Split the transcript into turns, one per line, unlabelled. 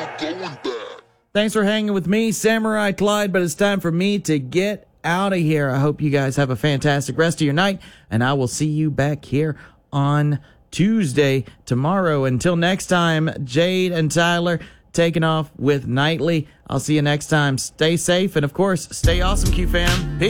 Thanks for hanging with me, Samurai Clyde, but it's time for me to get out of here. I hope you guys have a fantastic rest of your night, and I will see you back here on Tuesday tomorrow. Until next time, Jade and Tyler taking off with Nightly. I'll see you next time. Stay safe, and of course, stay awesome, Q fam. Peace.